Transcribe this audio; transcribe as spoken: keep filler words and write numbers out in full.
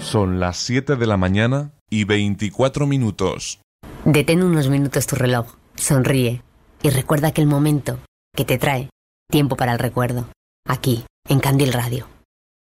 Son las siete de la mañana y veinticuatro minutos. Detén unos minutos tu reloj, sonríe y recuerda aquel momento que te trae tiempo para el recuerdo. Aquí, en Candil Radio.